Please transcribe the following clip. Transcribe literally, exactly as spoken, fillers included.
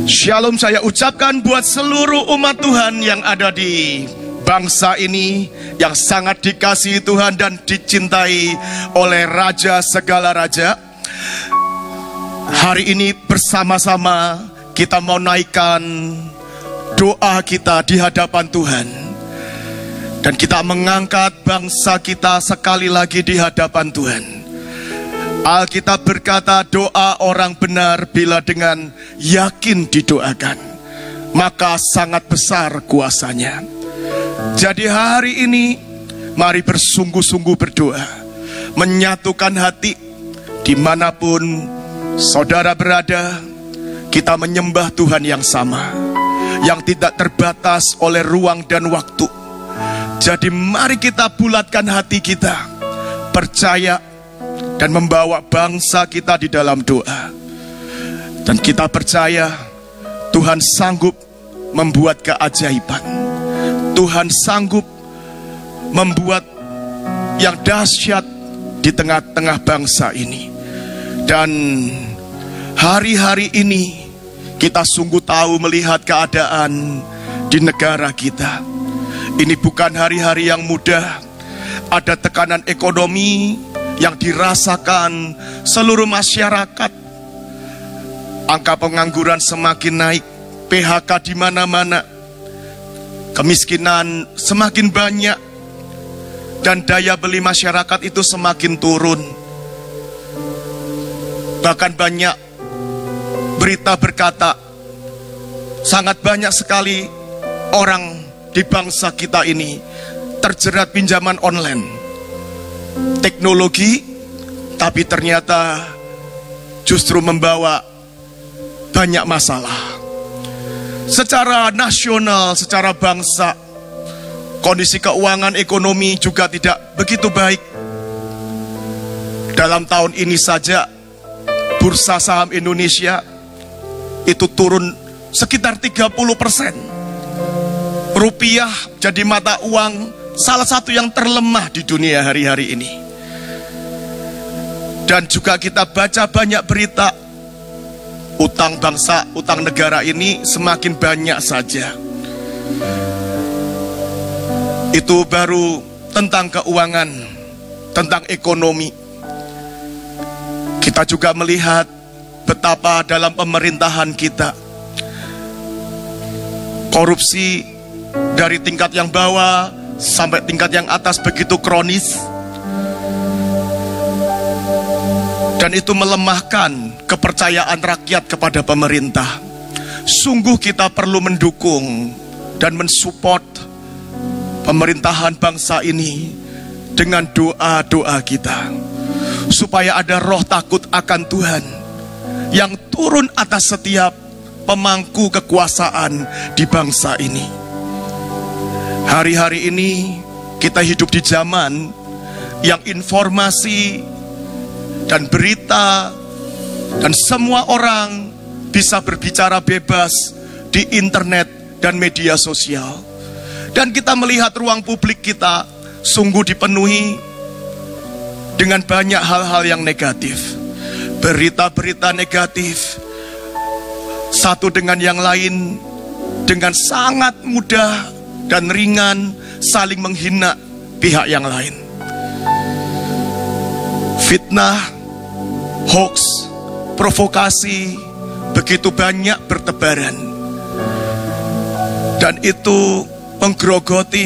Shalom saya ucapkan buat seluruh umat Tuhan yang ada di bangsa ini, yang sangat dikasihi Tuhan dan dicintai oleh Raja segala Raja. Hari ini bersama-sama kita mau naikkan doa kita di hadapan Tuhan. Dan kita mengangkat bangsa kita sekali lagi di hadapan Tuhan. Alkitab berkata, doa orang benar bila dengan yakin didoakan, maka sangat besar kuasanya. Jadi hari ini, mari bersungguh-sungguh berdoa, menyatukan hati, dimanapun saudara berada, kita menyembah Tuhan yang sama, yang tidak terbatas oleh ruang dan waktu. Jadi mari kita bulatkan hati kita, percaya, dan membawa bangsa kita di dalam doa. Dan kita percaya Tuhan sanggup membuat keajaiban. Tuhan sanggup membuat yang dahsyat di tengah-tengah bangsa ini. Dan hari-hari ini kita sungguh tahu melihat keadaan di negara kita. Ini bukan hari-hari yang mudah. Ada tekanan ekonomi yang dirasakan seluruh masyarakat. Angka pengangguran semakin naik, P H K di mana-mana, kemiskinan semakin banyak, dan daya beli masyarakat itu semakin turun. Bahkan banyak berita berkata, sangat banyak sekali orang di bangsa kita ini terjerat pinjaman online. Teknologi, tapi ternyata justru membawa banyak masalah. Secara nasional, secara bangsa, kondisi keuangan ekonomi juga tidak begitu baik. Dalam tahun ini saja, bursa saham Indonesia itu turun sekitar tiga puluh persen. Rupiah jadi mata uang salah satu yang terlemah di dunia hari-hari ini. Dan juga kita baca banyak berita, utang bangsa, utang negara ini semakin banyak saja. Itu baru tentang keuangan, tentang ekonomi. Kita juga melihat betapa dalam pemerintahan kita, korupsi dari tingkat yang bawah sampai tingkat yang atas begitu kronis. Dan itu melemahkan kepercayaan rakyat kepada pemerintah. Sungguh kita perlu mendukung dan mensupport pemerintahan bangsa ini dengan doa-doa kita, supaya ada roh takut akan Tuhan yang turun atas setiap pemangku kekuasaan di bangsa ini. Hari-hari ini kita hidup di zaman yang informasi dan berita dan semua orang bisa berbicara bebas di internet dan media sosial. Dan kita melihat ruang publik kita sungguh dipenuhi dengan banyak hal-hal yang negatif. Berita-berita negatif satu dengan yang lain dengan sangat mudah dan ringan saling menghina pihak yang lain. Fitnah, hoax, provokasi begitu banyak bertebaran. Dan itu menggerogoti